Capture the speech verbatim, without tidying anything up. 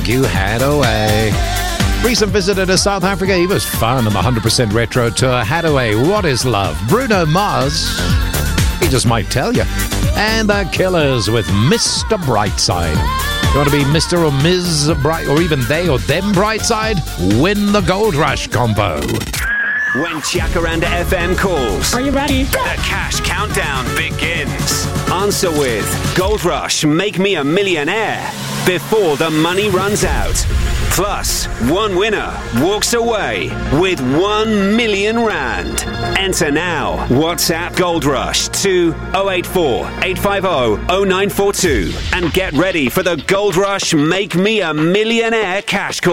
Thank you, Hadaway. Recent visitor to South Africa, he was fun on the one hundred percent Retro Tour. Hadaway, What Is Love? Bruno Mars, he just might tell you. And the Killers with Mister Brightside. You want to be Mister or Miz Bright, or even they or them Brightside? Win the Gold Rush combo. When Jacaranda F M calls, are you ready? The cash countdown begins. Answer with Gold Rush, Make Me a Millionaire before the money runs out. Plus, one winner walks away with one million rand. Enter now. WhatsApp Gold Rush to oh eight four, eight five oh, oh nine four two and get ready for the Gold Rush Make Me a Millionaire cash call.